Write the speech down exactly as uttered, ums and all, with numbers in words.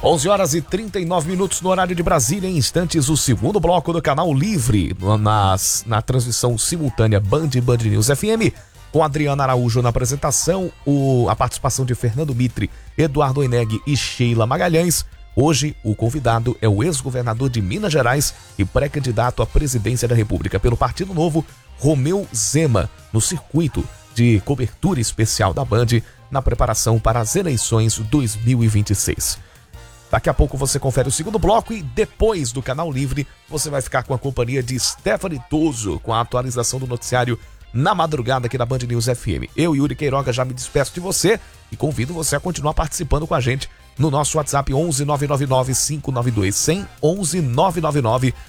onze horas e trinta e nove minutos no horário de Brasília. Em instantes, o segundo bloco do Canal Livre, nas, na transmissão simultânea Band e Band News F M, com Adriana Araújo na apresentação, o, a participação de Fernando Mitre, Eduardo Oineg e Sheila Magalhães. Hoje, o convidado é o ex-governador de Minas Gerais e pré-candidato à presidência da República pelo Partido Novo, Romeu Zema, no circuito de cobertura especial da Band na preparação para as eleições dois mil e vinte e seis. Daqui a pouco você confere o segundo bloco e depois do Canal Livre você vai ficar com a companhia de Stephanie Toso com a atualização do noticiário na madrugada aqui da Band News F M. Eu, Yuri Queiroga, já me despeço de você e convido você a continuar participando com a gente no nosso WhatsApp onze nove nove nove cinco nove dois zero zero, onze nove nove nove